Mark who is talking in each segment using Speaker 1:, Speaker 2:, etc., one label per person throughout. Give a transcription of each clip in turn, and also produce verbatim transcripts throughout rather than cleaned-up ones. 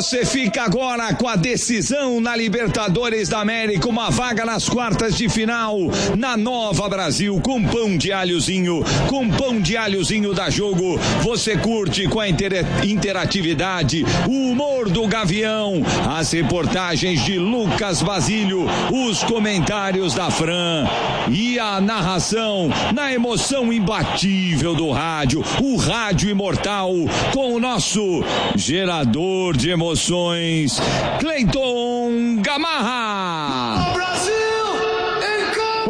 Speaker 1: Você fica agora com a decisão na Libertadores da América, uma vaga nas quartas de final na Nova Brasil, com pão de alhozinho, com pão de alhozinho da Jogo. Você curte com a inter- interatividade, o humor do Gavião, as reportagens de Lucas Basílio, os comentários da Fran e a narração na emoção imbatível do rádio, o rádio imortal, com o nosso gerador de emoções, Cleiton Gamarra.
Speaker 2: Brasil em campo!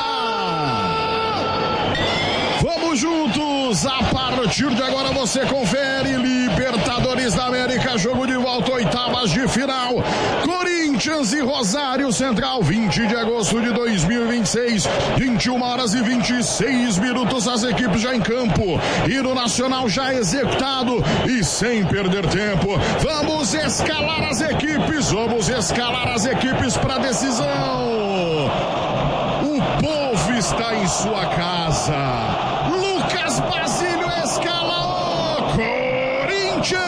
Speaker 3: Opa! Vamos juntos, a partir de agora você confere Libertadores da América, jogo de volta, oitavas de final, Corinthians e Rosário Central, vinte de agosto de dois mil e vinte e seis, vinte e uma horas e vinte e seis minutos, as equipes já em campo, hino nacional já executado e sem perder tempo, vamos escalar as equipes, vamos escalar as equipes para a decisão. O povo está em sua casa. Lucas Basílio escalou Corinthians.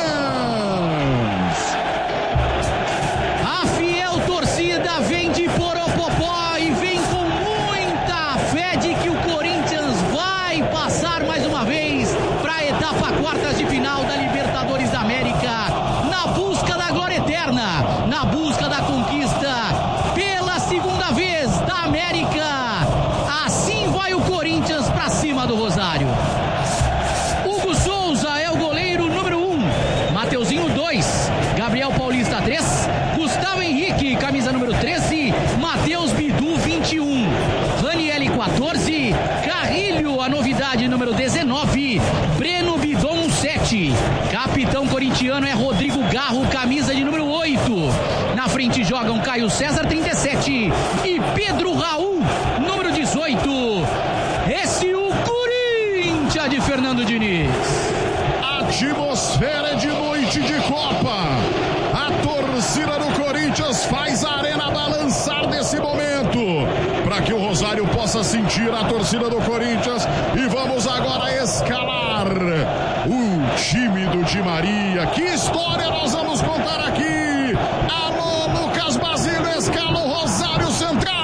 Speaker 4: A fiel torcida vem de Poropopó e vem com muita fé de que o Corinthians vai passar mais uma vez para a etapa quartas de final da Libertadores da América, na busca da glória eterna, na busca da conquista pela segunda vez da América. Assim vai o Corinthians para cima do Rosário. Hugo Souza é o goleiro número um, Mateuzinho dois, Gabriel Paulista três, Gustavo Henrique, camisa número treze, Matheus Bidu vinte e um, Ranieri quatorze, Carrilho, a novidade número dezenove, Breno Bidon sete, capitão corintiano é Rodrigo Garro, camisa de número oito, na frente jogam Caio César trinta e sete e Pedro Raul, número dezoito. Esse o Corinthians de Fernando Diniz.
Speaker 3: Atmosfera de noite de Copa. A torcida do Corinthians faz a arena balançar nesse momento, para que o Rosário possa sentir a torcida do Corinthians. E vamos agora escalar o time do Di Maria. Que história nós vamos contar aqui? Alô, Lucas Basílio, escala o Rosário Central.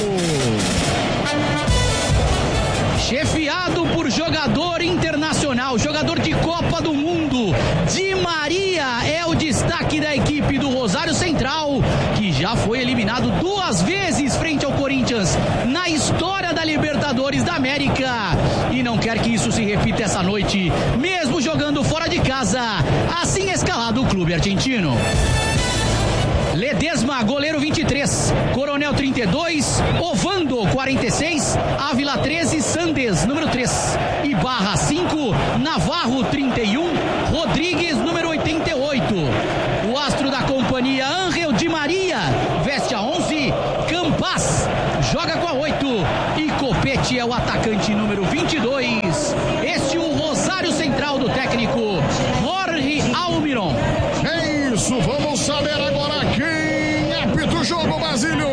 Speaker 4: Chefiado por jogador internacional, jogador de Copa do Mundo, Di Maria é o destaque da equipe do Rosário Central, que já foi eliminado duas vezes frente ao Corinthians na história da Libertadores da América e não quer que isso se repita essa noite, mesmo jogando fora de casa. Assim escalado o clube argentino: Ledesma, goleiro vinte e três, Coronel trinta e dois, Ovando quarenta e seis, Ávila treze, Sandes número três, Ibarra cinco, Navarro trinta e um, Rodrigues número oitenta e oito. O astro da companhia Ángel Di Maria veste a onze, Campas joga com a oito e Copete é o atacante número vinte e dois. Este é o Rosário Central do técnico Jorge Almiron.
Speaker 3: É isso, vamos saber agora quem apita o jogo, Basílio.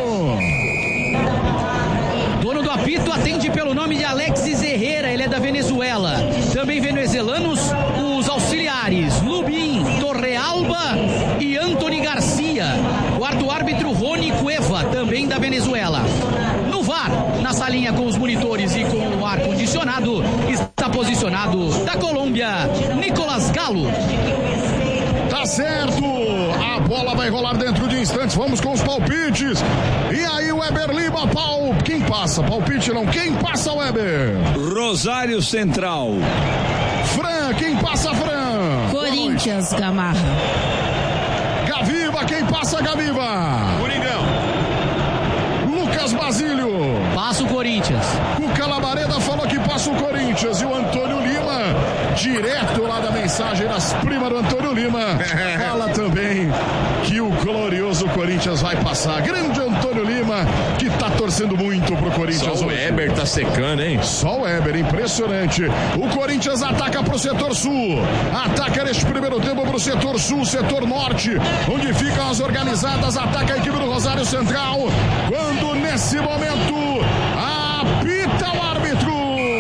Speaker 4: Dono do apito atende pelo nome de Alexis Herrera, ele é da Venezuela. Também venezuelanos, os auxiliares Lubin, Torrealba e Antony Garcia. Quarto árbitro Rony Cueva, também da Venezuela. No V A R, na salinha com os monitores e com o ar-condicionado, está posicionado da Colômbia, Nicolas Galo.
Speaker 3: Tá certo, a bola vai rolar dentro de instantes, vamos com os palpites. E aí, Weber Lima, pau, quem passa? Palpite não, quem passa, Weber?
Speaker 1: Rosário Central.
Speaker 3: Fran, quem passa, Fran?
Speaker 5: Corinthians, Gamarra.
Speaker 3: Gaviva, quem passa, Gaviva?
Speaker 2: Coringão.
Speaker 3: Lucas Basílio.
Speaker 4: Passa o Corinthians.
Speaker 3: Cuca Labareda falou que passa o Corinthians. E o Antônio Lima, direto lá da mensagem das primas do Antônio Lima, fala também que o glorioso Corinthians vai passar. Grande Antônio Lima, que tá torcendo muito pro Corinthians.
Speaker 2: Só o Weber tá secando, hein?
Speaker 3: Só o Weber, impressionante. O Corinthians ataca pro setor sul. Ataca neste primeiro tempo pro setor sul, setor norte, onde ficam as organizadas. Ataca a equipe do Rosário Central. Quando nesse momento apita o árbitro.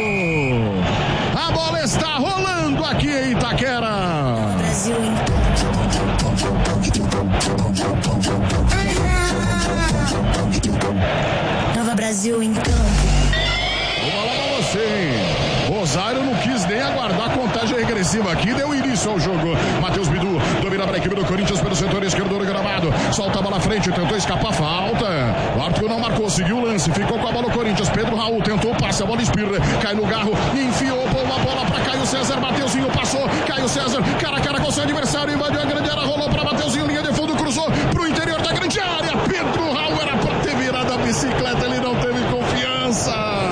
Speaker 3: A bola está rolando aqui em Itaquera.
Speaker 5: Brasil em Nova Brasil em campo.
Speaker 3: Vou falar pra você, hein? Rosário não quis nem aguardar a contagem regressiva aqui, deu início ao jogo. Matheus Bidu domina para a equipe do Corinthians pelo setor esquerdo do gramado. Solta a bola à frente, tentou escapar, falta. O árbitro não marcou, seguiu o lance, ficou com a bola o Corinthians. Pedro Raul tentou o passe, a bola espirra, cai no garro, enfiou uma bola para Caio César. Mateuzinho passou, Caio César, cara a cara com seu adversário, invadiu a grande área, rolou para Mateuzinho, linha de fundo, cruzou pro interior da grande área. Pedro Raul era para ter virado a bicicleta, ele não teve confiança.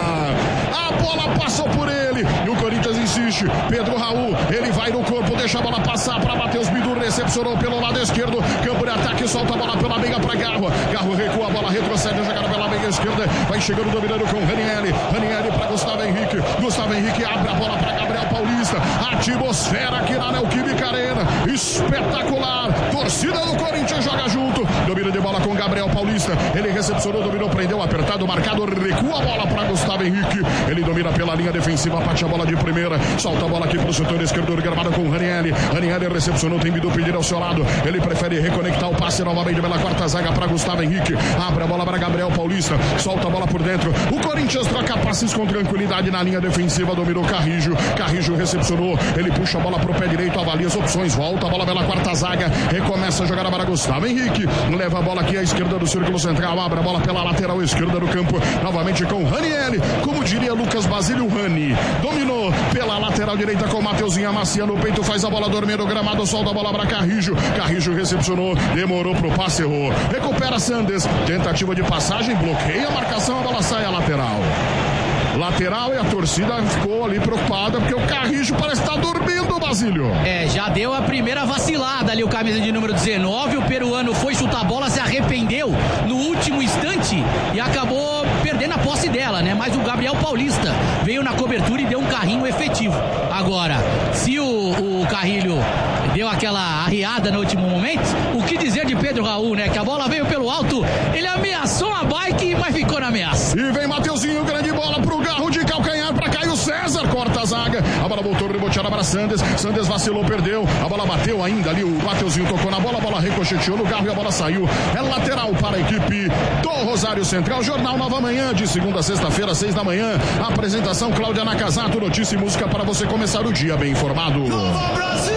Speaker 3: A bola passou por ele e o Corinthians insiste. Pedro Raul, ele vai no corpo, deixa a bola passar para Matheus Bidu, recepcionou pelo lado esquerdo, campo de ataque, solta a bola pela meia para Garro. Garro recua a bola, retrocede, a jogada pela meia esquerda, vai chegando dominando com Ranieri. Ranieri para Gustavo Henrique. Gustavo Henrique abre a bola para Gabriel Paulista. A atmosfera aqui na Neoquímica Arena, espetacular. Torcida do Corinthians joga junto. Domina de bola com Gabriel Paulista. Ele recepcionou, dominou, prendeu, apertado, marcado, recua a bola para Gustavo Henrique. Ele domina pela linha defensiva, bate a bola de primeira, solta a bola aqui pro setor esquerdo do gramado com Ranieri. Ranieri recepcionou, tem Bidu pedir ao seu lado. Ele prefere reconectar o passe novamente pela quarta zaga para Gustavo Henrique. Abre a bola para Gabriel Paulista, solta a bola por dentro. O Corinthians troca passes com tranquilidade na linha defensiva, dominou Carrijo. Carrijo recepcionou, ele puxa a bola pro pé direito, avalia as opções, volta a bola pela quarta zaga, recomeça a jogada para Gustavo Henrique. Leva a bola aqui à esquerda do círculo central, abre a bola pela lateral esquerda do campo, novamente com Ranieri. Como diria Lucas Basílio, Rani dominou pela lateral direita com Mateuzinho, amacia no peito, faz a bola dormir no gramado, solta a bola para Carrijo. Carrijo recepcionou, demorou pro passe, errou. Recupera Sandes, tentativa de passagem, bloqueia a marcação, a bola sai a lateral. Lateral e a torcida ficou ali preocupada porque o Carrijo parece estar dormindo, Basílio.
Speaker 4: É, já deu a primeira vacilada ali o camisa de número dezenove, o peruano foi chutar a bola, se arrependeu no último instante e acabou perdendo a posse dela, né? Mas o Gabriel Paulista veio na cobertura e deu um carrinho efetivo. Agora, se o, o Carrilho deu aquela arriada no último momento, o que dizer de Pedro Raul, né? Que a bola veio pelo alto, ele ameaçou a bike, mas ficou na ameaça.
Speaker 3: E vem Mateuzinho, grande bola pro Garro de calcanhar para Caio César, corta a zaga, a bola voltou reboteada para Sandes, Sandes vacilou, perdeu, a bola bateu ainda ali, o Mateuzinho tocou na bola, a bola ricocheteou no Garro e a bola saiu. É lateral para a equipe do Rosário Central. Jornal Nova Manhã, de segunda a sexta-feira, seis da manhã. Apresentação Cláudia Nakazato, notícia e música para você começar o dia bem informado.
Speaker 2: Nova Brasil!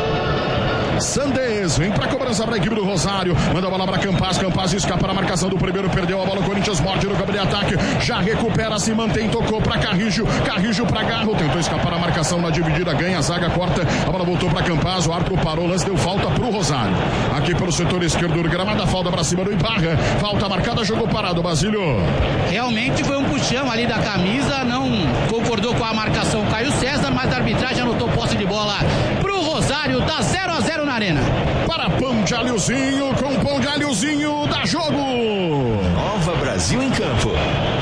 Speaker 3: Sandes vem pra cobrança pra equipe do Rosário, manda a bola pra Campaz, Campaz escapa na marcação do primeiro, perdeu a bola, o Corinthians morde no campo de ataque, já recupera, se mantém, tocou pra Carrijo, Carrijo pra Garro, tentou escapar a marcação na dividida, ganha a zaga, corta, a bola voltou pra Campaz, o árbitro parou, o lance deu falta pro Rosário, aqui pelo setor esquerdo do gramado, a falta pra cima do Ibarra, falta marcada, jogou parado, Basílio.
Speaker 4: Realmente foi um puxão ali da camisa, não concordou com a marcação Caio César, mas a arbitragem anotou posse de bola pro Rosário, dá zero a zero na arena.
Speaker 3: Para Pão de Alhozinho, com Pão de Alhozinho, dá jogo.
Speaker 2: Nova Brasil em campo.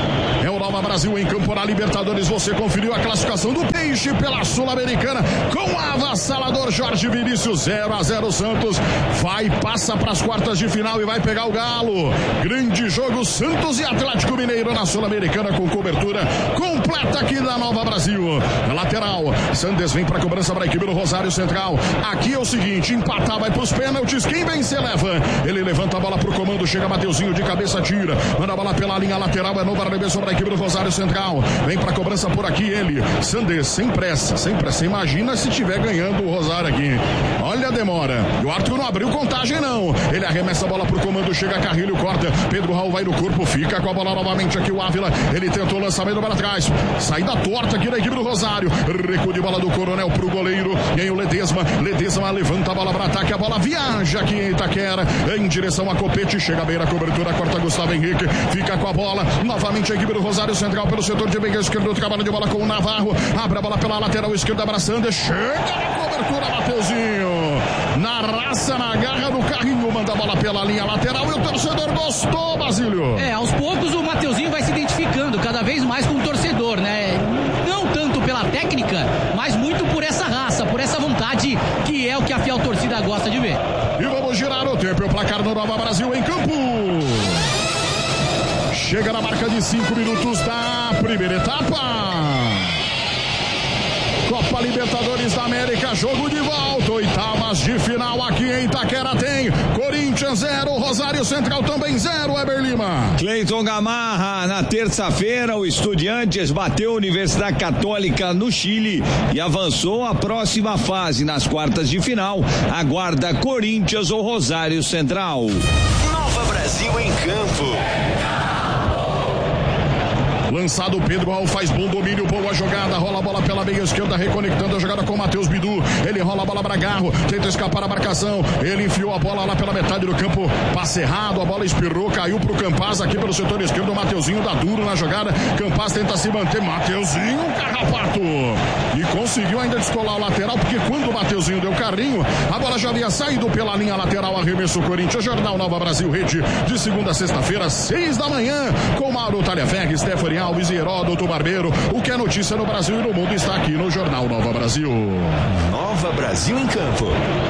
Speaker 3: É o Nova Brasil em campo na Libertadores. Você conferiu a classificação do Peixe pela Sul-Americana com o avassalador Jorge Vinícius, zero a zero Santos. Vai, passa para as quartas de final e vai pegar o Galo. Grande jogo, Santos e Atlético Mineiro na Sul-Americana com cobertura completa aqui da Nova Brasil. Na lateral, Sandes vem para a cobrança para a equipe do Rosário Central. Aqui é o seguinte, empatar vai para os pênaltis, quem vencer leva. Ele levanta a bola para o comando, chega Mateuzinho de cabeça, tira, manda a bola pela linha lateral, é novo arremesso sobre a equipe do Rosário Central, vem pra cobrança por aqui ele, Sandes, sem pressa, sem pressa, imagina se tiver ganhando o Rosário aqui, olha a demora, e o árbitro não abriu contagem não, ele arremessa a bola pro comando, chega Carrilho, corta, Pedro Raul vai no corpo, fica com a bola novamente aqui o Ávila, ele tentou o lançamento para trás, saída torta aqui da equipe do Rosário, recuo de bola do Coronel pro goleiro, e aí o Ledesma, Ledesma levanta a bola para ataque, a bola viaja aqui em Itaquera, em direção a Copete, chega bem na cobertura, corta Gustavo Henrique, fica com a bola, novamente a equipe do Rosário Central pelo setor de meio esquerdo, trabalho de bola com o Navarro, abre a bola pela lateral esquerda, abraçando, chega na cobertura, Mateuzinho, na raça, na garra do carrinho, manda a bola pela linha lateral e o torcedor gostou, Basílio.
Speaker 4: É, aos poucos o Mateuzinho vai se identificando cada vez mais com o torcedor, né? Não tanto pela técnica, mas muito por essa raça, por essa vontade, que é o que a fiel torcida gosta de ver.
Speaker 3: E vamos girar o tempo e o placar do Nova Brasil em campo. Chega na marca de cinco minutos da primeira etapa. Copa Libertadores da América, jogo de volta, oitavas de final aqui em Itaquera tem Corinthians zero, Rosário Central também zero, Weber Lima.
Speaker 1: Cleiton Gamarra, na terça-feira o Estudiantes bateu a Universidade Católica no Chile e avançou à próxima fase nas quartas de final, aguarda Corinthians ou Rosário Central.
Speaker 2: Nova Brasil em campo.
Speaker 3: Lançado, Pedro Raul faz bom domínio, boa jogada, rola a bola pela meia esquerda, reconectando a jogada com o Matheus Bidu, ele rola a bola para Garro, tenta escapar a marcação, ele enfiou a bola lá pela metade do campo, passe errado, a bola espirrou, caiu pro Campaz aqui pelo setor esquerdo, o Mateuzinho dá duro na jogada, Campaz tenta se manter, Mateuzinho, carrapato, e conseguiu ainda descolar o lateral, porque quando o Mateuzinho deu carrinho, a bola já havia saído pela linha lateral, arremesso Corinthians, Jornal Nova Brasil, rede de segunda a sexta-feira, seis da manhã, com Mauro Talhaferg, Stephanie Alves e Heródoto Barbeiro. O que é notícia no Brasil e no mundo está aqui no Jornal Nova Brasil.
Speaker 2: Nova Brasil em campo.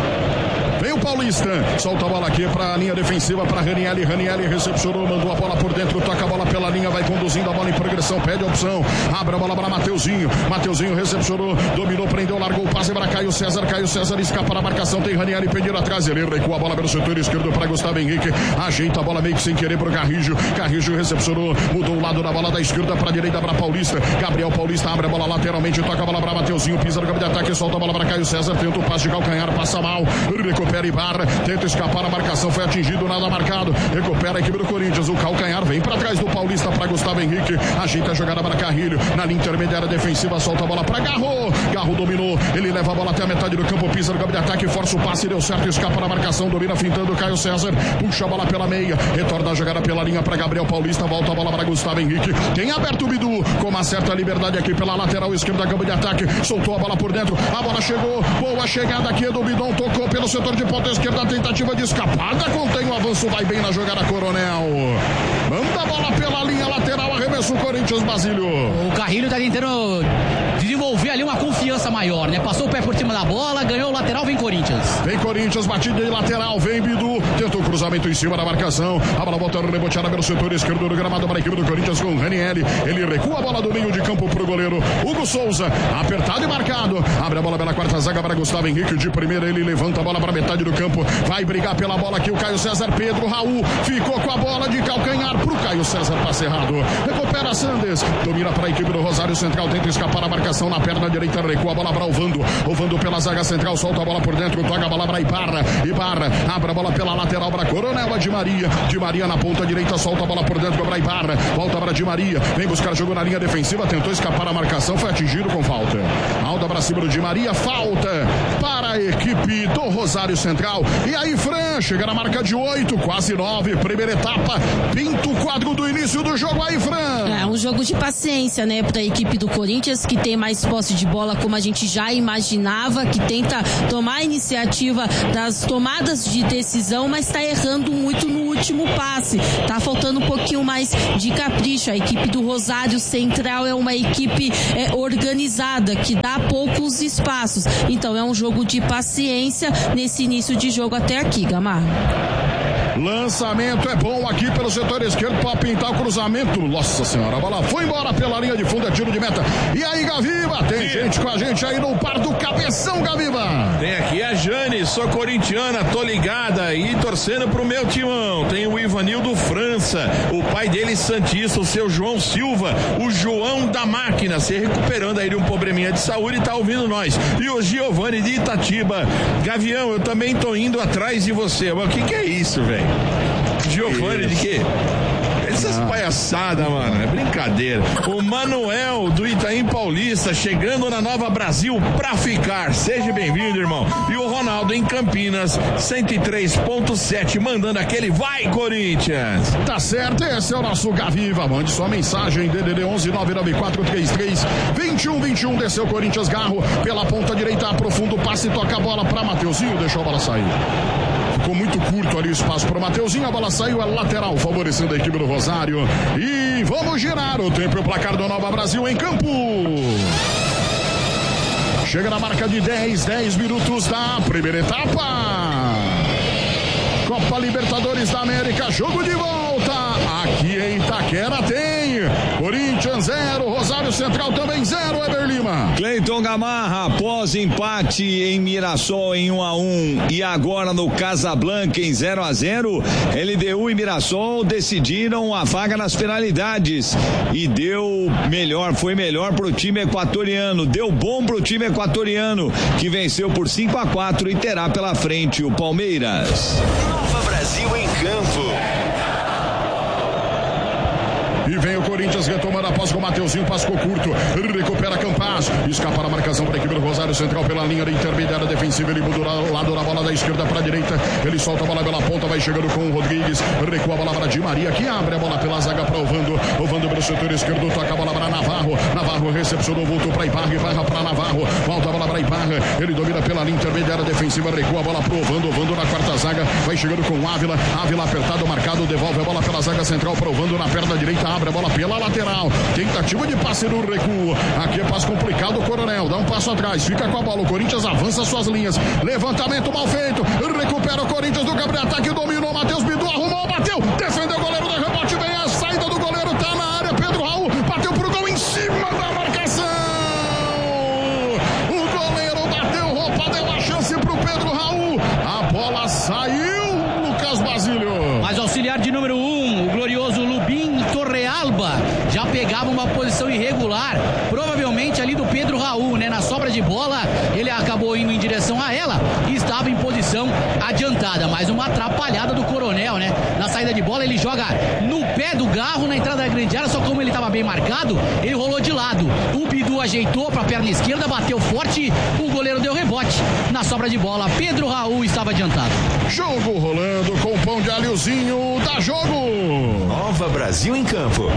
Speaker 3: Vem o Paulista, solta a bola aqui para a linha defensiva, para Ranielli, Ranielli recepcionou, mandou a bola por dentro, toca a bola pela linha, vai conduzindo a bola em progressão, pede a opção, abre a bola para Mateuzinho, Mateuzinho recepcionou, dominou, prendeu, largou o passe para Caio César, Caio César escapa na marcação, tem Ranielli pedindo atrás, ele recua a bola pelo setor esquerdo para Gustavo Henrique, ajeita a bola meio que sem querer para o Carrijo, Carrijo recepcionou, mudou o lado da bola da esquerda para a direita para Paulista, Gabriel Paulista abre a bola lateralmente, toca a bola para Mateuzinho, pisa no campo de ataque, solta a bola para Caio César, tenta o passe de calcanhar, passa mal, recupera e barra, tenta escapar a marcação, foi atingido, nada marcado, recupera a equipe do Corinthians, o calcanhar vem para trás do Paulista para Gustavo Henrique, ajeita a jogada para Carrilho, na linha intermediária defensiva, solta a bola para Garro, Garro dominou, ele leva a bola até a metade do campo, pisa no campo de ataque, força o passe, deu certo, escapa na marcação, domina fintando Caio César, puxa a bola pela meia, retorna a jogada pela linha para Gabriel Paulista, volta a bola para Gustavo Henrique, tem aberto o Bidu, com uma certa liberdade aqui pela lateral esquerda, campo de ataque, soltou a bola por dentro, a bola chegou, boa chegada aqui do Bidon, tocou pelo setor de ponta esquerda, tentativa de escapada, contém o avanço, vai bem na jogada Coronel, manda a bola pela linha lateral, arremesso o Corinthians, Basílio.
Speaker 4: O Carrilho tá tentando desenvolver ali uma confiança maior, né? Passou o pé por cima da bola, ganhou o lateral, vem Corinthians.
Speaker 3: Vem Corinthians, batida em lateral, vem Bidu, tentou o cruzamento em cima da marcação, a bola volta reboteada pelo setor esquerdo do gramado para a equipe do Corinthians com Ranielli, ele recua a bola do meio de campo pro goleiro Hugo Souza, apertado e marcado, abre a bola pela quarta zaga para Gustavo Henrique, de primeira ele levanta a bola para metade do campo, vai brigar pela bola aqui o Caio César, Pedro Raul ficou com a bola de calcanhar pro Caio César, passe errado, recupera Sandes, domina para a equipe do Rosário Central, tenta escapar a marcação na perna direita, recua a bola para Ovando, Ovando pela zaga central, solta a bola por dentro, toca a bola para Ibarra, Ibarra, abre a bola pela lateral para Coronel, de Maria, de Maria na ponta direita, solta a bola por dentro para Ibarra, volta para de Maria, vem buscar jogo na linha defensiva, tentou escapar a marcação, foi atingido com falta, alta para cima do de Maria, falta para a equipe do Rosário Central, e aí Fran, chega na marca de oito, quase nove, primeira etapa, pinta o quadro do início do jogo aí, Fran.
Speaker 6: É um jogo de paciência, né, para a equipe do Corinthians, que tem mais posse de bola, como a gente já imaginava, que tenta tomar a iniciativa das tomadas de decisão, mas está errando muito no último passe, tá faltando um pouquinho mais de capricho. A equipe do Rosário Central é uma equipe é, organizada, que dá poucos espaços, então é um jogo de paciência nesse início de jogo até aqui, Gamar.
Speaker 3: Lançamento é bom aqui pelo setor esquerdo para pintar o cruzamento. Nossa senhora, a bola foi embora pela linha de fundo, é tiro de meta. E aí, Gaviva, tem Sim. gente com a gente aí no par do cabeção, Gaviva.
Speaker 7: Tem aqui a Jane, sou corintiana, tô ligada e torcendo pro meu timão. Tem o Ivanildo França, o pai dele santista, o seu João Silva, o João da Máquina, se recuperando aí de um probleminha de saúde e tá ouvindo nós. E o Giovanni de Itatiba. Gavião, eu também tô indo atrás de você. Mas o que que é isso, velho? Giovanni de quê? Essas palhaçadas, mano, é brincadeira. O Manuel do Itaim Paulista chegando na Nova Brasil pra ficar. Seja bem-vindo, irmão. E o Ronaldo em Campinas, cento e três ponto sete, mandando aquele vai, Corinthians.
Speaker 3: Tá certo, esse é o nosso Gaviva. Mande sua mensagem, D D D onze nove nove quatro três três dois um dois um. Desceu Corinthians, Garro pela ponta direita, aprofunda o passe, toca a bola pra Mateuzinho, deixou a bola sair. Ficou muito curto ali o espaço para o Mateuzinho, a bola saiu, é lateral, favorecendo a equipe do Rosário. E vamos girar o tempo e o placar do Nova Brasil em campo. Chega na marca de dez, dez minutos da primeira etapa. Copa Libertadores da América, jogo de volta. Aqui em Itaquera tem Corinthians zero, Rosário Central também zero, Eber Lima.
Speaker 1: Cleiton Gamarra, após empate em Mirassol em um a um e agora no Casablanca em zero a zero, L D U e Mirassol decidiram a vaga nas penalidades e deu melhor, foi melhor pro time equatoriano, deu bom pro time equatoriano, que venceu por cinco a quatro e terá pela frente o Palmeiras.
Speaker 2: Nova Brasil em campo.
Speaker 3: E vem o Corinthians retomando a posse com o Mateuzinho, passou curto, recupera Campaz, escapa na marcação para a equipe do Rosário Central pela linha da intermediária defensiva, ele muda o lado da bola da esquerda para a direita, ele solta a bola pela ponta, vai chegando com o Rodrigues, recua a bola para Di Maria, que abre a bola pela zaga para o Vando, o Vando pelo setor esquerdo, toca a bola para Navarro, Navarro recepcionou, voltou para Ibarra, Ibarra para Navarro, volta a bola para Ibarra, ele domina pela linha intermediária defensiva, recua a bola para o Vando, o Vando na quarta zaga, vai chegando com o Ávila, Ávila apertado, marcado, devolve a bola pela zaga central para o Vando, na perna direita, abre a bola pela lateral, tentativa de passe no recuo, aqui é passe complicado, o Coronel dá um passo atrás, fica com a bola, o Corinthians avança suas linhas, levantamento mal feito, recupera o Corinthians do Gabriel, ataque, dominou, Matheus Bidu, arrumou, bateu, defendeu o goleiro, do rebote, vem a saída do goleiro, tá na área, Pedro Raul, bateu pro gol em cima da marcação, o goleiro bateu, roupa, deu a chance pro Pedro Raul, a bola saiu, Lucas Basílio.
Speaker 4: Mas auxiliar de número um, o glorioso Lubin Torrealba, já pegava uma posição irregular, provavelmente ali do Pedro Raul, né? Na sobra de bola, ele acabou indo em direção a ela e estava em posição adiantada, mas uma atrapalhada do Coronel, né? Na saída de bola, ele joga no pé do Garro, na entrada da grande área, só como ele estava bem marcado, ele rolou de lado. O Bidu ajeitou para a perna esquerda, bateu forte, o goleiro deu rebote. Na sobra de bola, Pedro Raul estava adiantado.
Speaker 3: Jogo rolando com o pão de alhozinho, dá jogo.
Speaker 2: Nova Brasil em campo.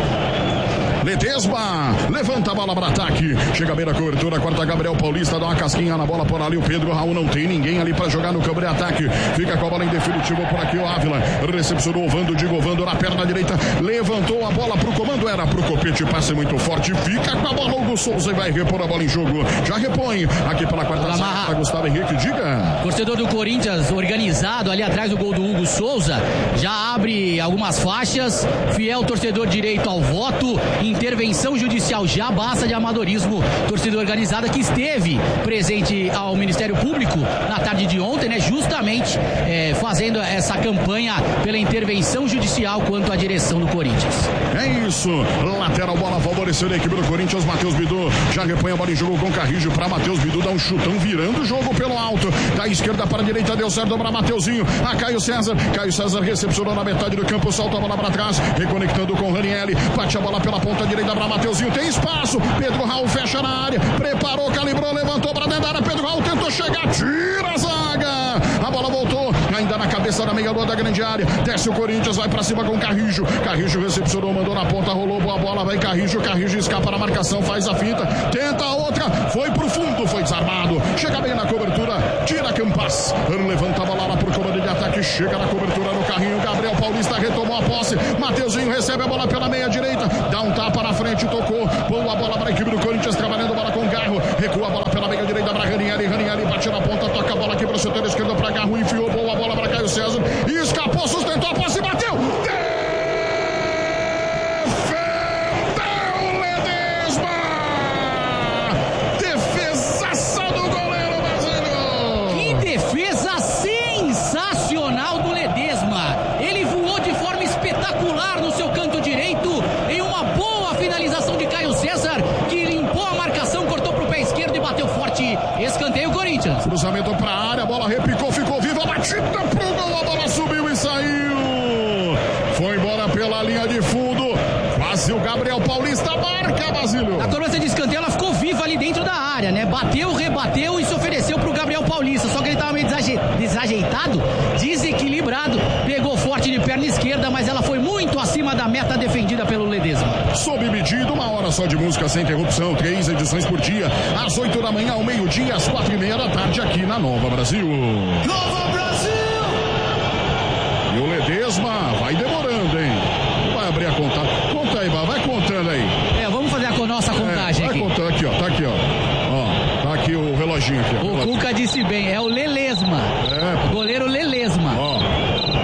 Speaker 3: Ledesma, levanta a bola para ataque, chega bem na cobertura, corta Gabriel Paulista, dá uma casquinha na bola por ali, o Pedro Raul não tem ninguém ali para jogar no campo de ataque, fica com a bola em definitivo por aqui o Ávila, recepcionou o Vando, Digo Vando na perna direita, levantou a bola pro comando, era pro Copete, passe muito forte, fica com a bola Hugo Souza e vai repor a bola em jogo, já repõe, aqui pela quarta zaga, Gustavo Henrique, diga.
Speaker 4: Torcedor do Corinthians organizado ali atrás do gol do Hugo Souza, já abre algumas faixas, fiel torcedor direito ao voto, intervenção judicial, já basta de amadorismo, torcida organizada que esteve presente ao Ministério Público na tarde de ontem, né, justamente é, fazendo essa campanha pela intervenção judicial quanto à direção do Corinthians.
Speaker 3: É isso, lateral, bola favorecendo a equipe do Corinthians, Matheus Bidu já repõe a bola em jogo com Carrijo para Matheus Bidu, dá um chutão virando o jogo pelo alto, da esquerda para a direita, deu certo para Mateuzinho, a Caio César, Caio César recepcionou na metade do campo, solta a bola para trás, reconectando com o Ranieri, bate a bola pela ponta direita para Mateuzinho, tem espaço, Pedro Raul fecha na área, preparou, calibrou, levantou para dentro da área, Pedro Raul tentou chegar, tira a zaga, a bola voltou, ainda na cabeça da meia-lua da grande área, desce o Corinthians, vai para cima com Carrijo, Carrijo recepcionou, mandou na ponta, rolou, boa bola, vai Carrijo, Carrijo escapa na marcação, faz a finta, tenta a outra, foi pro fundo, foi desarmado, chega bem na cobertura, tira Campas, levanta a bola lá pro comando de ataque, chega na cobertura no carrinho, Gabriel Paulista retomou a posse, Mateuzinho recebe a bola pela meia direita, dá um tapa na frente, tocou, boa bola para a equipe do Corinthians, trabalhando bola com Garro, recua a bola pela meia direita para Ranieri, Ranieri bate na ponta, toca a bola aqui para o setor esquerdo para Garro, enfiou, boa bola para Caio César, e escapou, sustentou a posse, bateu, defendeu Ledesma, defesaça do goleiro brasileiro.
Speaker 4: Que defesa sensacional do Ledesma, ele voou de forma espetacular no seu canto direito, em uma boa finalização de Caio César, que limpou a marcação, cortou pro pé esquerdo e bateu forte, escanteio Corinthians.
Speaker 3: Cruzamento pra área, a bola repicou, ficou viva, batida pro gol, a bola subiu e saiu. Foi embora pela linha de fundo, quase o Gabriel Paulista marca, Basílio.
Speaker 4: A cobrança de escanteio, ela ficou viva ali dentro da área, né? Bateu, rebateu e se ofereceu pro Gabriel Paulista, só que ele tava meio desaje... desajeitado, desequilibrado, pegou forte de perna esquerda, mas ela foi muito acima da meta defendida pelo Ledesma.
Speaker 3: Sob medida, uma hora só de música sem interrupção, três edições por dia, às oito da manhã, ao meio-dia, às quatro e meia da tarde, aqui na Nova Brasil.
Speaker 2: Nova Brasil!
Speaker 3: E o Ledesma vai demorando, hein? Vai abrir a conta. Conta aí, vai contando aí.
Speaker 4: É, vamos fazer a nossa contagem
Speaker 3: é, vai
Speaker 4: aqui.
Speaker 3: Vai contando aqui, ó, tá aqui, ó. Ó, tá aqui o reloginho aqui. Ó,
Speaker 4: o Cuca disse bem, é o Lelesma.
Speaker 3: É.
Speaker 4: Goleiro Lelesma.
Speaker 3: Ó, dez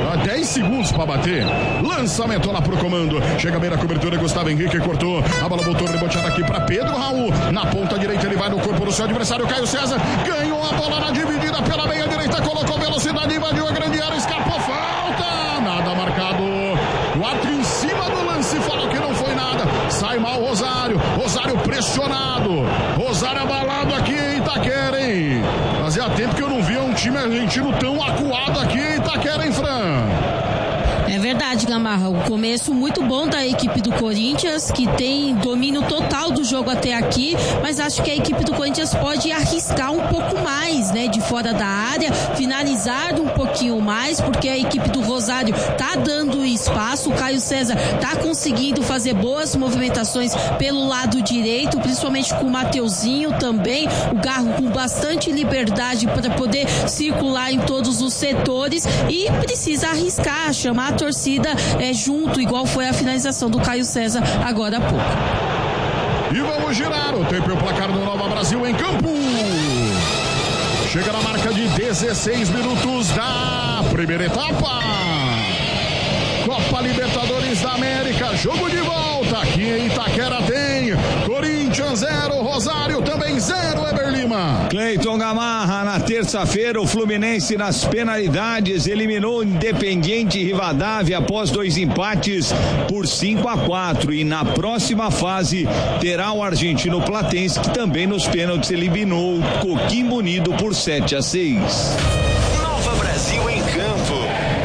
Speaker 3: três segundos pra bater. Lançamento lá pro comando. Chega bem na cobertura, Gustavo Henrique cortou. A bola voltou reboteada aqui pra Pedro Raul. Na ponta direita ele vai no corpo do seu adversário, Caio César. Ganhou a bola na dividida pela meia direita, colocou velocidade, invadiu a grande área, escapou, falta. Nada marcado. O árbitro em cima do lance falou que não foi nada. Sai mal Rosário. Rosário pressionado. Rosário abalado aqui em Itaquera, hein? Fazia tempo que eu não via um time argentino tão acuado aqui em Itaquera, hein, Fran?
Speaker 6: É verdade, Gamarra. O começo muito bom da equipe do Corinthians, que tem domínio total do jogo até aqui, mas acho que a equipe do Corinthians pode arriscar um pouco mais, né, de fora da área, finalizar um pouquinho mais, porque a equipe do Rosário tá dando espaço. O Caio César tá conseguindo fazer boas movimentações pelo lado direito, principalmente com o Mateuzinho também. O Garro com bastante liberdade para poder circular em todos os setores e precisa arriscar, chamar a torcida é, junto, igual foi a finalização do Caio César agora há pouco.
Speaker 3: E vamos girar o tempo e o placar do Nova Brasil em campo. Chega na marca de dezesseis minutos da primeira etapa. Copa Libertadores da América, jogo de volta. Aqui em Itaquera tem Corinthians zero, Rosário também zero, Eber Lima.
Speaker 1: Cleiton Gamarra, na terça-feira o Fluminense nas penalidades eliminou o Independiente Rivadavia após dois empates por cinco a quatro, e na próxima fase terá o argentino Platense, que também nos pênaltis eliminou o Coquimbo Unido por sete a seis.
Speaker 2: Nova Brasil em campo.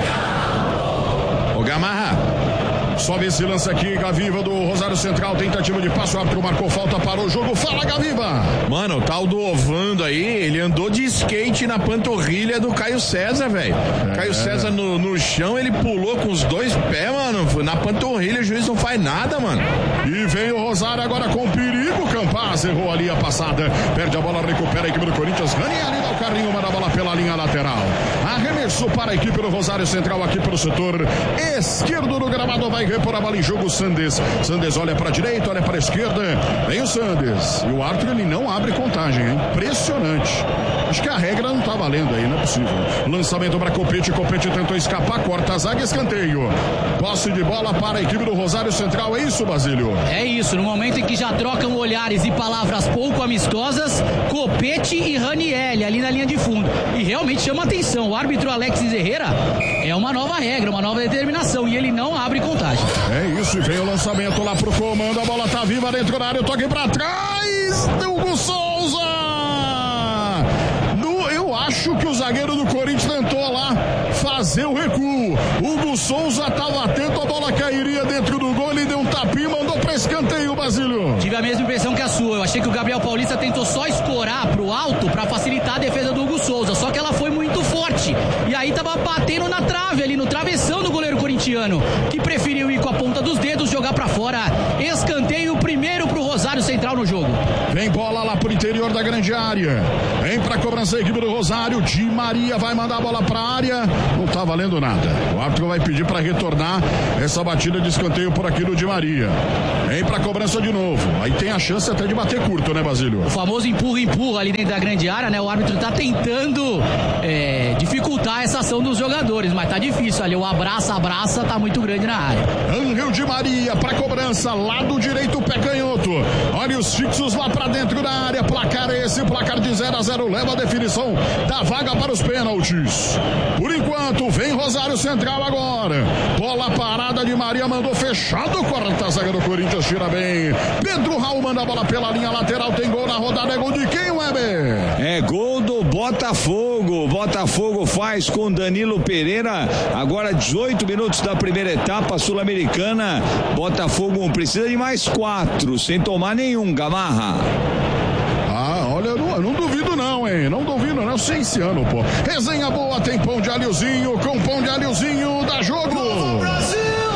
Speaker 3: Gamarra, sobe esse lance aqui, Gaviva do Rosário Central, tentativa de passo, o árbitro marcou falta, parou o jogo, fala Gaviva.
Speaker 7: Mano, o tal do Ovando aí, ele andou de skate na panturrilha do Caio César, velho. É. Caio César no, no chão, ele pulou com os dois pés, mano, na panturrilha, o juiz não faz nada, mano.
Speaker 3: E vem o Rosário agora com perigo, Campaz errou ali a passada, perde a bola, recupera a equipe do Corinthians, Ranieri dá o carrinho, manda a bola pela linha lateral. Arremessou para a equipe do Rosário Central aqui pelo setor esquerdo do gramado, vai repor a bola em jogo Sandes. Sandes olha para a direita, olha para a esquerda, vem o Sandes. E o árbitro ele não abre contagem, é impressionante. Acho que a regra não tá valendo aí, não é possível. Lançamento para Copete, Copete tentou escapar, corta a zaga, escanteio. Posse de bola para a equipe do Rosário Central, é isso, Basílio?
Speaker 4: É isso, no momento em que já trocam olhares e palavras pouco amistosas, Copete e Ranieri ali na linha de fundo. E realmente chama atenção, o árbitro Alexis Herrera é uma nova regra, uma nova determinação, e ele não abre contagem.
Speaker 3: É isso, e vem o lançamento lá pro comando, a bola tá viva dentro da área, toque pra trás, Hugo Souza! No, eu acho que o zagueiro do Corinthians tentou lá fazer o recuo. Hugo Souza tava atento, a bola cairia dentro do gol, ele deu um tapinha e mandou pra escanteio, Basílio.
Speaker 4: Tive a mesma impressão que a sua, eu achei que o Gabriel Paulista tentou só escorar pro alto pra facilitar a defesa do Hugo Souza, só que ela foi muito forte, e aí tava batendo na trave ali, no travessão do goleiro corintiano, que preferiu ir com a ponta dos dedos, jogar pra fora, escanteio primeiro pro Rosário Central no jogo.
Speaker 3: Vem bola lá pro interior da grande área, vem pra cobrança a equipe do Rosário, Di Maria vai mandar a bola pra área, não tá valendo nada, o árbitro vai pedir pra retornar essa batida de escanteio por aqui do Di Maria. Vem pra cobrança de novo, aí tem a chance até de bater curto, né, Basílio?
Speaker 4: O famoso empurra-empurra ali dentro da grande área, né, o árbitro tá tentando é, dificultar essa ação dos jogadores, mas tá difícil ali, o abraça-abraça tá muito grande na área.
Speaker 3: Angel Di Maria pra cobrança, lado direito, pé canhoto, olha os fixos lá pra dentro da área, placar esse, placar de zero a zero, leva a definição da vaga para os pênaltis. Por enquanto, vem Rosário Central agora, bola parada de Maria, mandou fechado, corta a zaga do Corinthians, tira bem, Pedro Raul manda a bola pela linha lateral, tem gol na rodada, é gol de quem, Weber?
Speaker 1: É gol do Botafogo, Botafogo faz com Danilo Pereira, agora dezoito minutos da primeira etapa sul-americana, Botafogo precisa de mais quatro, sem tomar nenhum, Gamarra.
Speaker 3: Ah, olha, eu não, eu não duvido não, hein, não duvido não, eu sei esse ano, pô. Resenha boa, tem pão de alhozinho, com pão de alhozinho, dá jogo! Novo Brasil!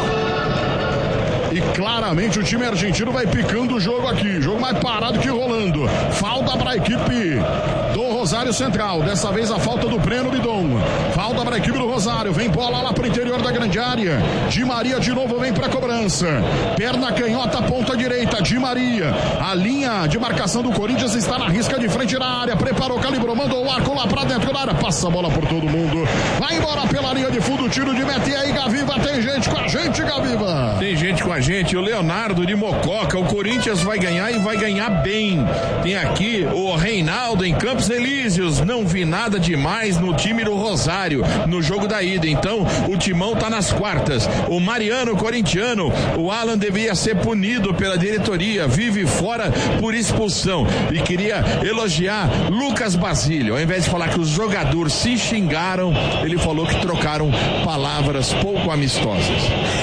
Speaker 3: E claramente o time argentino vai picando o jogo aqui, jogo mais parado que rolando, falta para a equipe do Rosário Rosário Central. Dessa vez a falta do Breno Bidon. Falta para a equipe do Rosário. Vem bola lá para o interior da grande área. Di Maria de novo vem para a cobrança. Perna canhota, ponta direita. Di Maria. A linha de marcação do Corinthians está na risca de frente da área. Preparou, calibrou, mandou o arco lá para dentro da área. Passa a bola por todo mundo. Vai embora pela linha de fundo. Tiro de meta. E aí, Gaviva, tem gente com a gente, Gaviva.
Speaker 7: Tem gente com a gente. O Leonardo de Mococa. O Corinthians vai ganhar e vai ganhar bem. Tem aqui o Reinaldo em Campos Elíseos. Não vi nada demais no time do Rosário no jogo da ida. Então o timão tá nas quartas. O Mariano corintiano, o Alan devia ser punido pela diretoria, vive fora por expulsão. E queria elogiar Lucas Basílio. Ao invés de falar que os jogadores se xingaram, ele falou que trocaram palavras pouco amistosas.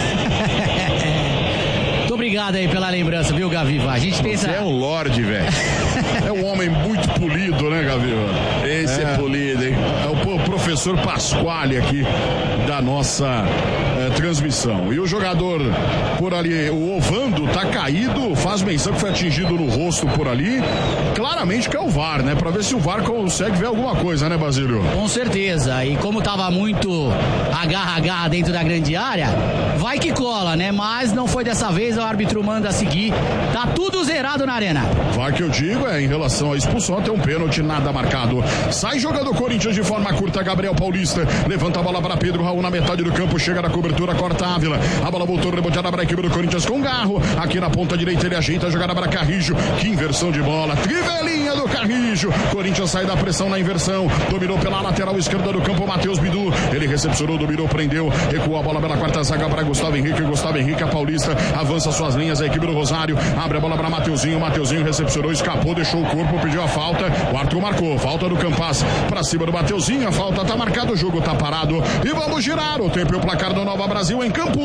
Speaker 4: Muito obrigado aí pela lembrança, viu, Gaviva? A gente tem
Speaker 7: Você
Speaker 4: essa...
Speaker 7: é um lorde, velho.
Speaker 3: É um homem muito polido, né, Gaviva?
Speaker 7: Esse é, é polido, hein?
Speaker 3: É o professor Pasquale aqui da nossa é, transmissão. E o jogador por ali, o Ovando, tá caído, faz menção que foi atingido no rosto por ali. Claramente que é o V A R, né? Pra ver se o V A R consegue ver alguma coisa, né, Basílio?
Speaker 4: Com certeza. E como tava muito agarra-agarra dentro da grande área, vai que cola, né? Mas não foi dessa vez, o árbitro manda seguir. Tá tudo zerado na arena.
Speaker 3: V A R que eu digo é em relação à expulsão, até um pênalti, nada marcado. Sai jogando o Corinthians de forma curta, Gabriel Paulista. Levanta a bola para Pedro Raul na metade do campo, chega na cobertura, corta Ávila. A bola voltou reboteada para a equipe do Corinthians com Garro. Aqui na ponta direita ele ajeita a jogada para Carrijo. Que inversão de bola. Trivelinha do Carrijo. Corinthians sai da pressão na inversão. Dominou pela lateral esquerda do campo, Matheus Bidu. Ele recepcionou, dominou, prendeu. Recuou a bola pela quarta zaga para Gustavo Henrique. Gustavo Henrique, a Paulista, avança suas linhas. A equipe do Rosário abre a bola para Mateuzinho. Mateuzinho recepcionou, escapou, deixou o corpo, pediu a falta. O Arthur marcou. Falta do Campas para cima do Mateuzinho. A falta tá marcada, o jogo tá parado. E vamos girar o tempo e o placar do Nova Brasil em campo.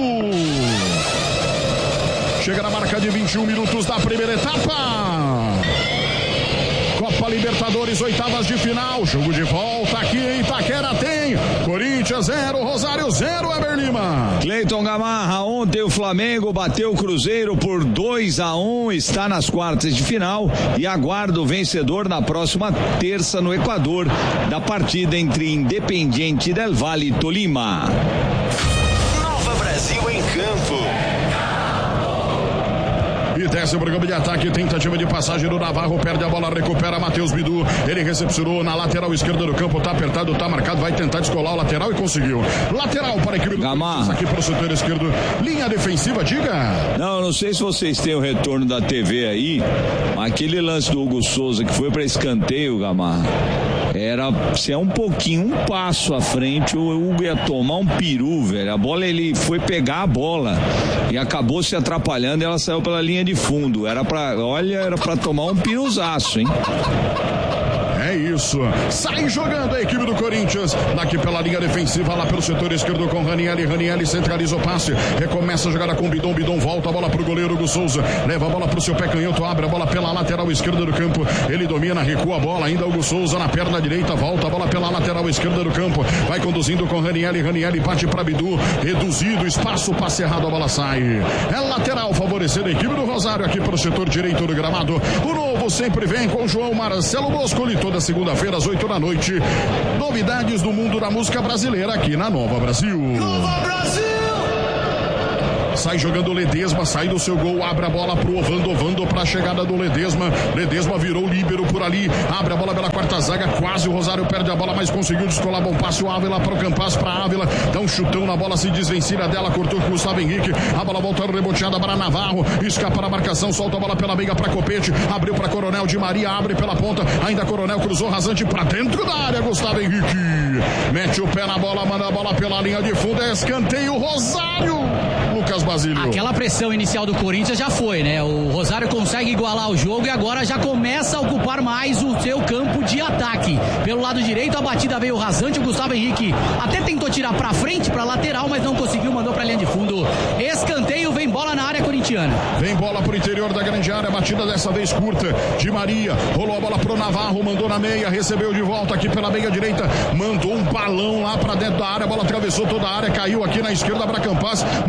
Speaker 3: Chega na marca de vinte e um minutos da primeira etapa. Copa Libertadores, oitavas de final. Jogo de volta aqui em Itaquera tem Corinthians zero, Rosário zero, Eber Lima.
Speaker 1: Cleiton Gamarra, ontem o Flamengo bateu o Cruzeiro por dois a um, está nas quartas de final e aguarda o vencedor na próxima terça no Equador da partida entre Independiente del Valle e Tolima.
Speaker 2: Nova Brasil em campo.
Speaker 3: E desce o programa de ataque, tentativa de passagem do Navarro, perde a bola, recupera Matheus Bidu, ele recepcionou na lateral esquerda do campo, tá apertado, tá marcado, vai tentar descolar o lateral e conseguiu. Lateral para a equipe do Corinthians, aqui para o setor esquerdo, linha defensiva, diga.
Speaker 1: Não, não sei se vocês têm o retorno da T V aí, mas aquele lance do Hugo Souza que foi para escanteio, Gamarra, era, se é um pouquinho, um passo à frente, o Hugo ia tomar um peru, velho. A bola, ele foi pegar a bola e acabou se atrapalhando e ela saiu pela linha de fundo. Era pra, olha, era pra tomar um piruzaço, hein?
Speaker 3: É isso. Sai jogando a equipe do Corinthians. Daqui pela linha defensiva, lá pelo setor esquerdo com Ranieri. Ranieri centraliza o passe. Recomeça a jogada com Bidon. Bidon volta a bola pro goleiro Hugo Souza. Leva a bola pro seu pé canhoto. Abre a bola pela lateral esquerda do campo. Ele domina, recua a bola. Ainda Hugo Souza na perna direita. Volta a bola pela lateral esquerda do campo. Vai conduzindo com Ranieri. Ranieri bate pra Bidu. Reduzido. Espaço, passe errado. A bola sai. É lateral, favorecendo a equipe do Rosário aqui pro setor direito do gramado. O novo sempre vem com João Marcelo Boscoli. Toda segunda-feira às oito da noite. Novidades do mundo da música brasileira aqui na Nova Brasil.
Speaker 2: Nova Brasil!
Speaker 3: Sai jogando o Ledesma, sai do seu gol, abre a bola pro Ovando, Ovando pra chegada do Ledesma. Ledesma virou líbero por ali, abre a bola pela quarta zaga, quase o Rosário perde a bola, mas conseguiu descolar, bom passe o Ávila pro Campas, pra Ávila, dá um chutão na bola, se desvencilha dela, cortou com o Gustavo Henrique, a bola volta reboteada para Navarro, escapa na marcação, solta a bola pela meiga pra Copete, abriu pra Coronel de Maria, abre pela ponta, ainda Coronel cruzou rasante pra dentro da área, Gustavo Henrique, mete o pé na bola, manda a bola pela linha de fundo, é escanteio, Rosário, Lucas Basílio.
Speaker 4: Aquela pressão inicial do Corinthians já foi, né? O Rosário consegue igualar o jogo e agora já começa a ocupar mais o seu campo de ataque. Pelo lado direito, a batida veio rasante, o Gustavo Henrique até tentou tirar pra frente, pra lateral, mas não conseguiu, mandou pra linha de fundo. Escanteio, vem bola na área corintiana.
Speaker 3: Vem bola pro interior da grande área, batida dessa vez curta, de Maria, rolou a bola pro Navarro, mandou na meia, recebeu de volta aqui pela meia direita, mandou um balão lá pra dentro da área, a bola atravessou toda a área, caiu aqui na esquerda pra Campas, mandou a bola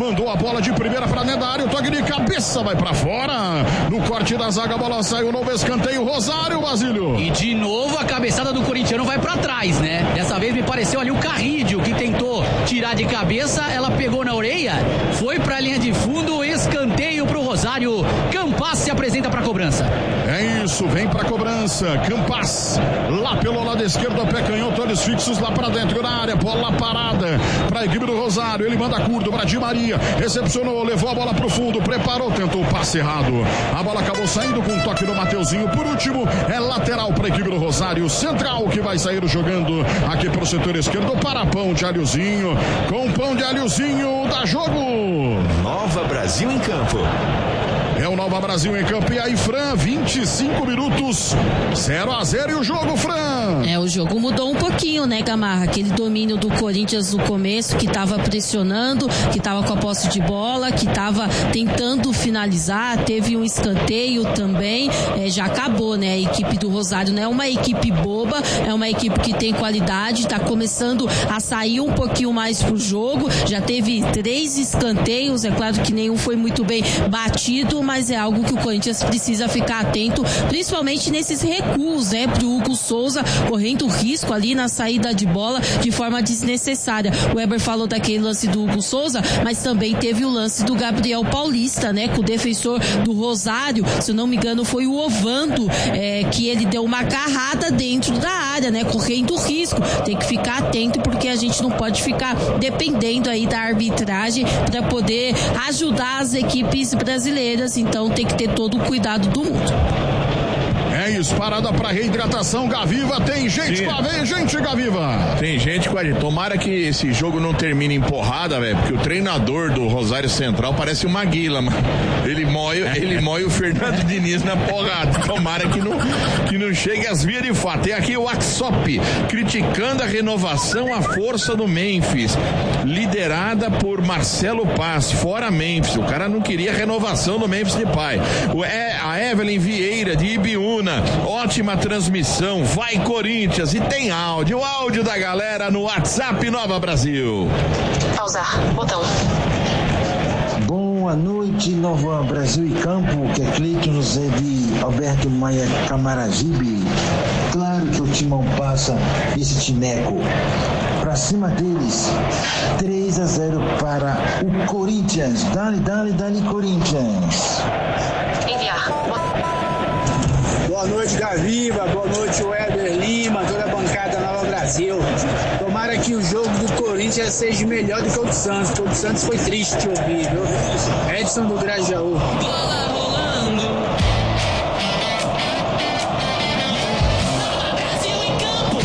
Speaker 3: bola de primeira para dentro da área, o toque de cabeça vai para fora. No corte da zaga, a bola sai, o novo escanteio, Rosário, Basílio.
Speaker 4: E de novo a cabeçada do corintiano vai para trás, né? Dessa vez me pareceu ali o Carrídio que tentou tirar de cabeça, ela pegou na orelha, foi para a linha de fundo, escanteio pro Rosário. Campas se apresenta para cobrança.
Speaker 3: É isso, vem pra cobrança. Campas, lá pelo lado esquerdo, pé canhoto, olhos fixos lá pra dentro da área. Bola parada pra equipe do Rosário. Ele manda curto pra Di Maria. Recepcionou, levou a bola pro fundo, preparou, tentou o passe errado. A bola acabou saindo com um toque do Mateuzinho. Por último, é lateral pra equipe do Rosário. Central que vai sair jogando aqui pro setor esquerdo para Pão de Alhozinho. Com Pão de Alhozinho, dá jogo.
Speaker 2: Nova Brasil em campo.
Speaker 3: É o Nova Brasil em campo. E aí, Fran, vinte e cinco minutos, zero a zero e o jogo, Fran.
Speaker 6: É, o jogo mudou um pouquinho, né, Gamarra? Aquele domínio do Corinthians no começo, que estava pressionando, que estava com a posse de bola, que estava tentando finalizar, teve um escanteio também, é, já acabou, né? A equipe do Rosário não é uma equipe boba, é uma equipe que tem qualidade, está começando a sair um pouquinho mais pro jogo, já teve três escanteios, é claro que nenhum foi muito bem batido, mas é algo que o Corinthians precisa ficar atento, principalmente nesses recuos, né, pro Hugo Souza, correndo risco ali na saída de bola de forma desnecessária. O Weber falou daquele lance do Hugo Souza, mas também teve o lance do Gabriel Paulista, né, com o defensor do Rosário, se eu não me engano foi o Ovando, é, que ele deu uma carrada dentro da área, né, correndo risco. Tem que ficar atento, porque a gente não pode ficar dependendo aí da arbitragem para poder ajudar as equipes brasileiras. Então tem que ter todo o cuidado do mundo.
Speaker 3: É isso, parada pra reidratação, Gaviva, tem gente Sim. pra ver, gente, Gaviva.
Speaker 7: Tem gente com a gente. Tomara que esse jogo não termine em porrada, velho, porque o treinador do Rosário Central parece uma guila, mano. Ele mói, ele mói o Fernando Diniz na porrada. Tomara que não, que não chegue às vias de fato. Tem aqui o Axop, criticando a renovação à força do Memphis, liderada por Marcelo Paz, fora Memphis. O cara não queria renovação do Memphis de pai. O, é, a Evelyn Vieira, de Ibiúna, ótima transmissão, vai Corinthians, e tem áudio, o áudio da galera no WhatsApp Nova Brasil.
Speaker 8: Pausar, botão.
Speaker 9: Boa noite, Nova Brasil e Campo, que é Cleiton José de Alberto Maia Camaragibe. Claro que o Timão passa esse tineco. Pra cima deles, três a zero para o Corinthians. Dale, dale, dale, Corinthians.
Speaker 8: Enviar.
Speaker 10: Boa noite, Gaviva. Boa noite, Weber Lima, toda a bancada Nova Brasil. Tomara que o jogo do Corinthians seja melhor do que o do Santos, porque o do Santos foi triste de ouvir, viu? Edson do Grajaú.
Speaker 4: Bola rolando. Brasil em campo.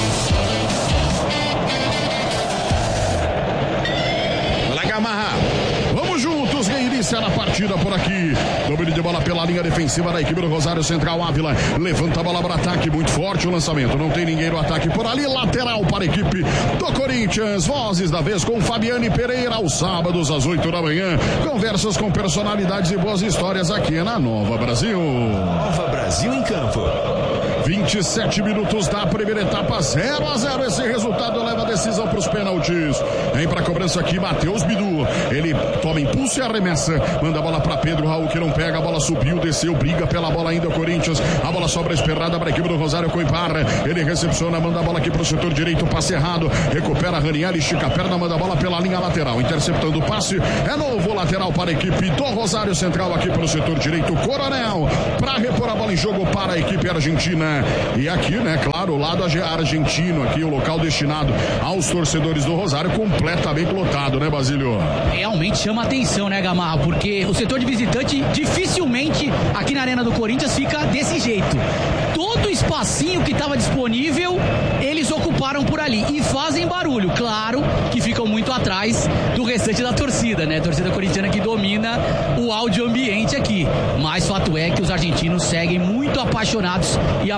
Speaker 3: Olá, Gamarra. Vamos juntos, reinícia na partida por aqui. Domínio de bola pela linha defensiva da equipe do Rosário Central. Ávila levanta a bola para ataque, muito forte o lançamento, não tem ninguém no ataque por ali. Lateral para a equipe do Corinthians. Vozes da vez com Fabiane Pereira, aos sábados às oito da manhã. Conversas com personalidades e boas histórias aqui na Nova Brasil.
Speaker 2: Nova Brasil em campo.
Speaker 3: vinte e sete minutos da primeira etapa, zero a zero. Esse resultado leva a decisão para os pênaltis. Vem para a cobrança aqui, Matheus Bidu. Ele toma impulso e arremessa. Manda a bola para Pedro Raul, que não pega. A bola subiu, desceu, briga pela bola ainda o Corinthians. A bola sobra esperada para a equipe do Rosário Coiparra. Ele recepciona, manda a bola aqui para o setor direito, passe errado. Recupera Raniel, estica a perna, manda a bola pela linha lateral. Interceptando o passe. É novo lateral para a equipe do Rosário Central aqui para o setor direito. Coronel para repor a bola em jogo para a equipe argentina. E aqui, né, claro, o lado argentino, aqui o local destinado aos torcedores do Rosário, completamente lotado, né, Basílio?
Speaker 4: Realmente chama atenção, né, Gamarra? Porque o setor de visitante dificilmente aqui na Arena do Corinthians fica desse jeito. Todo o espacinho que estava disponível, eles ocuparam por ali e fazem barulho. Claro que ficam muito atrás do restante da torcida, né? A torcida corintiana que domina o áudio ambiente aqui. Mas fato é que os argentinos seguem muito apaixonados e apaixonados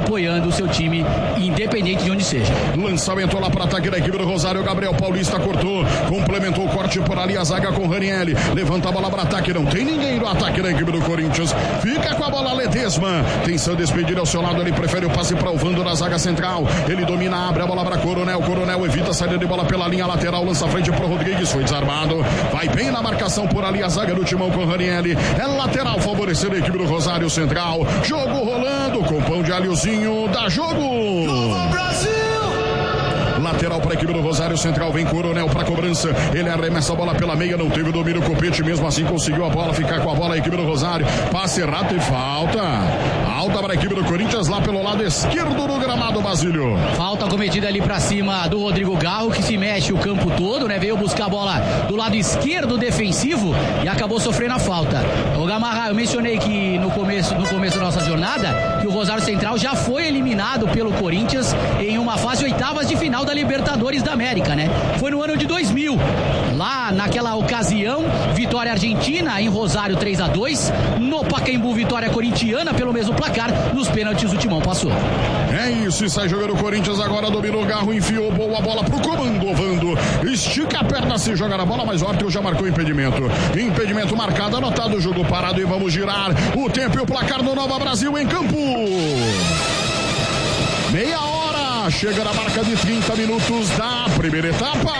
Speaker 4: apoiando o seu time, independente de onde seja.
Speaker 3: Lançamento lá para ataque da equipe do Rosário. Gabriel Paulista cortou, complementou o corte por ali a zaga com Ranieri. Levanta a bola para ataque, não tem ninguém no ataque da equipe do Corinthians. Fica com a bola Ledesma. Tensão despedir ao seu lado, ele prefere o passe para o Vando na zaga central. Ele domina, abre a bola para Coronel. Coronel evita a saída de bola pela linha lateral, lança a frente para o Rodrigues, foi desarmado. Vai bem na marcação por ali a zaga do Timão com Ranieri. É lateral favorecendo a equipe do Rosário Central. Jogo rolando com pão de alhozinho. Dá jogo! Nova Brasil! Lateral para a equipe do Rosário Central, vem Coronel para cobrança, ele arremessa a bola pela meia, não teve domínio, o Copete mesmo assim conseguiu a bola, ficar com a bola a equipe do Rosário, passe errado e falta, alta para a equipe do Corinthians lá pelo lado esquerdo do gramado, Basílio.
Speaker 4: Falta cometida ali para cima do Rodrigo Garro, que se mexe o campo todo, né, veio buscar a bola do lado esquerdo defensivo e acabou sofrendo a falta. O Gamarra, eu mencionei que no começo, no começo da nossa jornada, que o Rosário Central já foi eliminado pelo Corinthians em uma fase oitavas de final da Libertadores da América, né? Foi no ano de dois mil. Lá naquela ocasião, vitória argentina em Rosário três a dois, no Pacaembu vitória corintiana pelo mesmo placar, nos pênaltis o Timão passou.
Speaker 3: É isso, e sai jogando o Corinthians agora, dominou o Garro, enfiou boa bola pro comando, Vando, estica a perna se joga na bola, mas o árbitro já marcou impedimento. Impedimento marcado, anotado, o jogo parado e vamos girar o tempo e o placar do Nova Brasil em campo. Meia hora, chega na marca de trinta minutos da primeira etapa.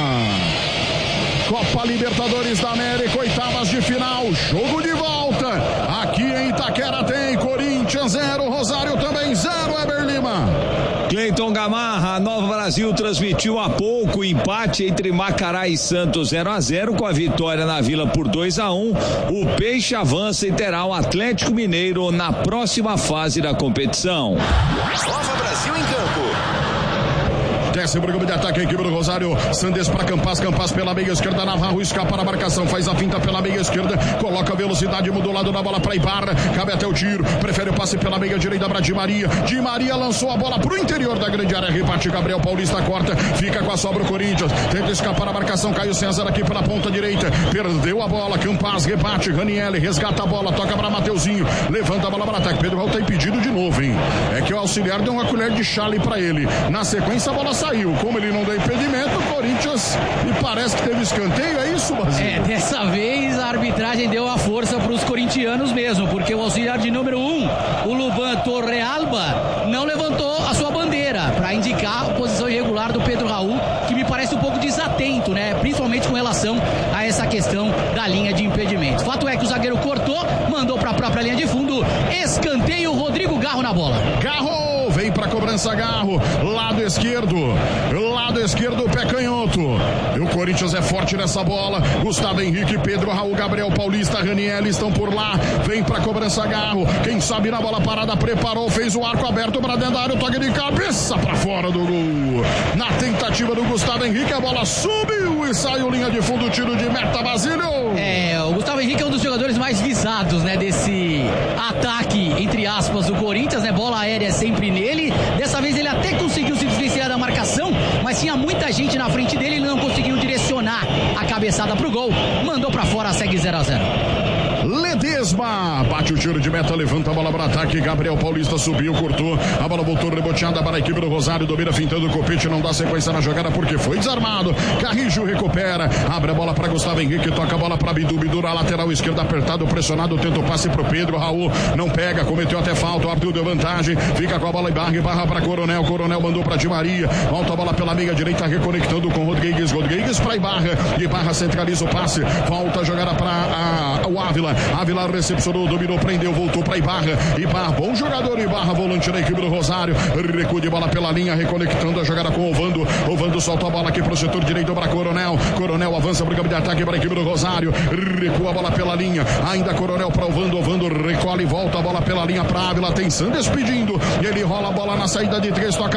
Speaker 3: Copa Libertadores da América, oitavas de final, jogo de volta. Aqui em Itaquera tem Corinthians zero, Rosário também zero, Eber Lima.
Speaker 1: Cleiton Gamarra, Nova Brasil transmitiu há pouco o empate entre Macará e Santos zero a zero, com a vitória na Vila por dois a um. O Peixe avança e terá o Atlético Mineiro na próxima fase da competição.
Speaker 2: Nova Brasil em campo.
Speaker 3: Desce o programa de ataque a equipe do Rosário. Sandes para Campas, Campas pela meia esquerda, Navarro escapa na marcação, faz a finta pela meia esquerda, coloca a velocidade, muda o lado da bola para Ibarra, cabe até o tiro, prefere o passe pela meia direita para Di Maria. Di Maria lançou a bola pro interior da grande área, reparte Gabriel Paulista, corta, fica com a sobra o Corinthians, tenta escapar a marcação, Caio César aqui pela ponta direita, perdeu a bola, Campas rebate, Ranieri resgata a bola, toca para Mateuzinho, levanta a bola para ataque, Pedro Raul tá impedido de novo, hein? É que o auxiliar deu uma colher de chá ali para ele, na sequência a bola saiu. Como ele não deu impedimento, o Corinthians me parece que teve escanteio, é isso, Basílio?
Speaker 4: É, dessa vez a arbitragem deu a força para os corintianos mesmo, porque o auxiliar de número um, o Luban Torrealba, não levantou a sua bandeira para indicar a posição irregular do Pedro Raul, que me parece um pouco desatento, né? Principalmente com relação a essa questão da linha de impedimento. Fato é que o zagueiro cortou, mandou para a própria linha de fundo, escanteio, Rodrigo Garro na bola.
Speaker 3: Garro, vem para cobrança, Garro, lado esquerdo, lado esquerdo, pé canhoto. E o Corinthians é forte nessa bola. Gustavo Henrique, Pedro Raul, Gabriel Paulista, Ranieri estão por lá. Vem pra cobrança, Garro. Quem sabe na bola parada, preparou, fez o arco aberto para dentro da área, o toque de cabeça pra fora do gol. Na tentativa do Gustavo Henrique, a bola subiu e saiu linha de fundo, tiro de meta, Basílio.
Speaker 4: É, o Gustavo Henrique é um dos jogadores mais visados, né, desse ataque, entre aspas, do Corinthians, né? Bola aérea sempre nele. Dessa vez ele até conseguiu se desvencilhar da marcação, mas tinha muita gente na frente dele, ele não conseguiu direcionar a cabeçada pro gol, mandou pra fora, segue zero a zero.
Speaker 3: Ledesma bate o tiro de meta, levanta a bola para ataque, Gabriel Paulista subiu, cortou, a bola voltou reboteada para a equipe do Rosário, domina fintando o Copete, não dá sequência na jogada porque foi desarmado. Carrijo recupera, abre a bola para Gustavo Henrique, toca a bola para Bidu, Bidu na lateral esquerda, apertado, pressionado, tenta o passe pro Pedro Raul, não pega, cometeu até falta, o árbitro deu vantagem, fica com a bola e barra, barra para Coronel, Coronel mandou para Di Maria, volta a bola pela meia direita, reconectando com Rodrigues, Rodrigues para Ibarra, Ibarra centraliza o passe, volta a jogada para o Ávila, Ávila recepcionou, dominou, prendeu, voltou para Ibarra, Ibarra, bom jogador, Ibarra, volante da equipe do Rosário, recuo de bola pela linha, reconectando a jogada com o Vando, o Vando solta a bola aqui pro setor direito para Coronel, Coronel avança para o campo de ataque para a equipe do Rosário, recua a bola pela linha, ainda Coronel para o Vando, o Vando recolhe e volta a bola pela linha para Ávila, tem Sandes pedindo, e ele rola a bola na saída de três, toca